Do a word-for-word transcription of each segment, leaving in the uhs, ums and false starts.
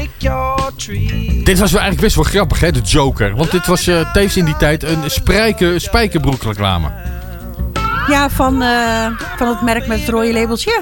Dit was wel eigenlijk best wel grappig, hè, de Joker. Want dit was uh, tevens in die tijd een spijker, spijkerbroekreclame. Ja, van, uh, van het merk met het rode labeltje.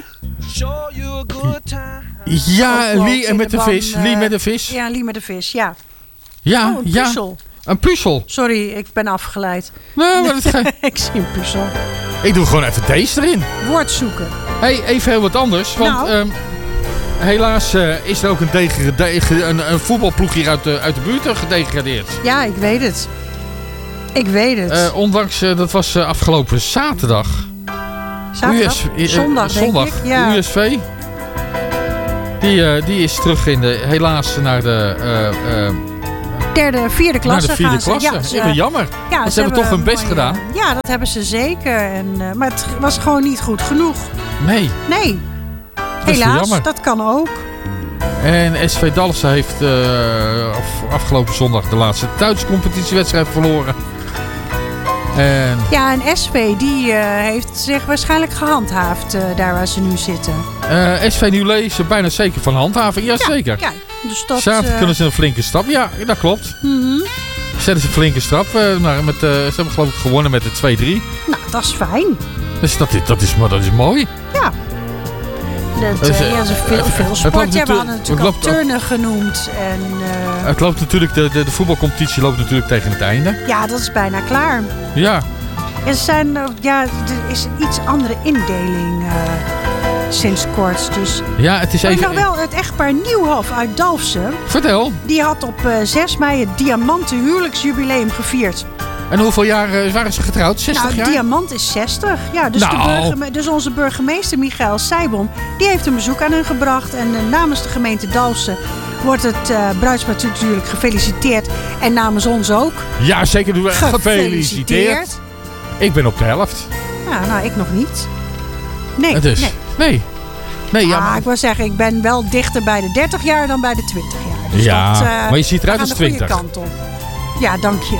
Ja, Lee en met de vis. Uh, Lee met de vis. Ja, Lee met de vis, ja. Ja, oh, een ja. puzzel. Een puzzel. Sorry, ik ben afgeleid. Nee, maar dat ga... ik zie een puzzel. Ik doe gewoon even deze erin. Woord zoeken. Hey, even heel wat anders. Want nou. um, helaas uh, is er ook een, degradade, een, een voetbalploeg hier uit de, uit de buurt gedegradeerd. Ja, ik weet het. Ik weet het. Uh, ondanks, uh, dat was uh, afgelopen zaterdag. Zaterdag? U S, uh, zondag, zondag. denk ik. Ja. U S V. Die, uh, die is terug in de, helaas naar de... Uh, uh, Derde, vierde klasse. Naar de vierde gaan klasse. Ze. Ja, Ja, ze, jammer. Ja, ze, ze hebben toch hun best mooie, gedaan. Ja, dat hebben ze zeker. En, uh, maar het was gewoon niet goed genoeg. Nee. Nee. Dat helaas, dat kan ook. En S V Dalfsen heeft uh, afgelopen zondag de laatste thuiscompetitiewedstrijd verloren. En... Ja, en S V die uh, heeft zich waarschijnlijk gehandhaafd uh, daar waar ze nu zitten. Uh, S V Nieuwlee is er bijna zeker van handhaven. Jazeker. Ja, ja, dus dat... Zaterdag uh... kunnen ze een flinke stap. Ja, dat klopt. Mm-hmm. Zetten ze een flinke stap. Uh, nou, met, uh, ze hebben geloof ik gewonnen met de twee drie. Nou, dat is fijn. Dus dat is, dat is, dat is mooi. Ja. Dat, uh, ja, ze veel, veel sport. Ja, we hadden natuurlijk al turnen genoemd. En, uh... Het loopt natuurlijk, de, de, de voetbalcompetitie loopt natuurlijk tegen het einde. Ja, dat is bijna klaar. Ja. Er, zijn, ja, er is een iets andere indeling uh, sinds kort. Dus. Ja, het is maar even... nog wel het echtpaar Nieuwhof uit Dalfsen. Vertel. Die had op uh, zes mei het diamanten huwelijksjubileum gevierd. En hoeveel jaar uh, waren ze getrouwd? zestig nou, jaar? Diamant is zestig. Ja, dus, nou. de burgeme- dus onze burgemeester Michael Seibom, die heeft een bezoek aan hun gebracht. En uh, namens de gemeente Dalfsen wordt het uh, bruidspaar natuurlijk gefeliciteerd. En namens ons ook. Ja, zeker doen we gefeliciteerd. gefeliciteerd. Ik ben op de helft. Ja, nou, ik nog niet. Nee, dus, nee. nee. nee ah, ja, maar... ik wil zeggen, ik ben wel dichter bij de dertig jaar dan bij de twintig jaar. Dus ja, dat, uh, maar je ziet eruit als twintig. de goede kant op. Ja, dank je.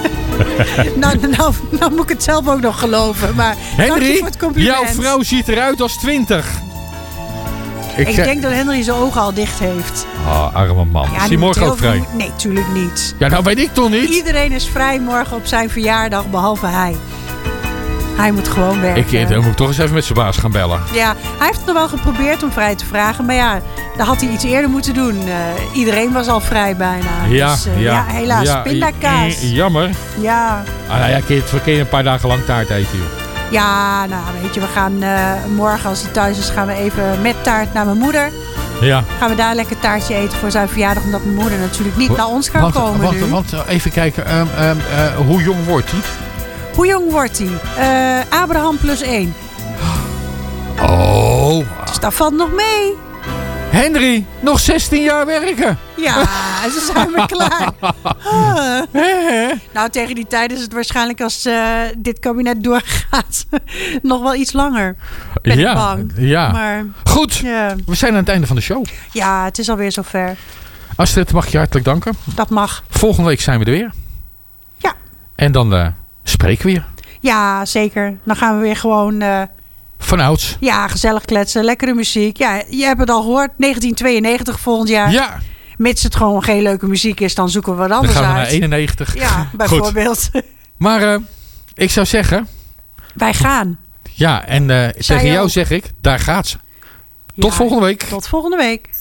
nou, nou, nou moet ik het zelf ook nog geloven. Maar Henry, dank je voor het compliment. jouw vrouw ziet eruit als twintig. Ik, ik denk dat Henry zijn ogen al dicht heeft. Oh, arme man. Ja, is hij morgen ook vrij? Veel... Nee, tuurlijk niet. Ja, nou weet ik toch niet? Iedereen is vrij morgen op zijn verjaardag, behalve hij. Hij moet gewoon werken. Ik, dan moet ik toch eens even met zijn baas gaan bellen. Ja, hij heeft het nog wel geprobeerd om vrij te vragen. Maar ja, dat had hij iets eerder moeten doen. Uh, iedereen was al vrij bijna. Ja, dus, uh, ja, ja, helaas. Ja, pindakaas. Jammer. Ja. Ah, nou ja, kun je, kun je een paar dagen lang taart eten, joh. Ja, nou weet je, we gaan uh, morgen als hij thuis is, gaan we even met taart naar mijn moeder. Ja. Gaan we daar lekker taartje eten voor zijn verjaardag. Omdat mijn moeder natuurlijk niet naar ons gaat want, komen want, nu. Want, even kijken, um, um, uh, hoe jong wordt hij? Hoe jong wordt hij? Uh, Abraham plus één. Oh. Dus dat valt nog mee. Henry, nog zestien jaar werken. Ja, ze zijn we klaar. Ah. Nou, tegen die tijd is het waarschijnlijk als uh, dit kabinet doorgaat nog wel iets langer. Ben ja, ik bang. Ja. Maar, goed, ja. We zijn aan het einde van de show. Ja, het is alweer zover. Astrid, mag je hartelijk danken. Dat mag. Volgende week zijn we er weer. Ja. En dan uh, spreken we weer. Ja, zeker. Dan gaan we weer gewoon... Uh, Vanouds. Ja, gezellig kletsen. Lekkere muziek. Ja, je hebt het al gehoord. negentien tweeënnegentig volgend jaar. Ja. Mits het gewoon geen leuke muziek is, dan zoeken we wat anders uit. Dan gaan we uit. naar eenennegentig. Ja, bijvoorbeeld. Goed. Maar uh, ik zou zeggen... Wij gaan. Ja, en uh, tegen jou ook. zeg ik, daar gaat ze. Tot ja, volgende week. Tot volgende week.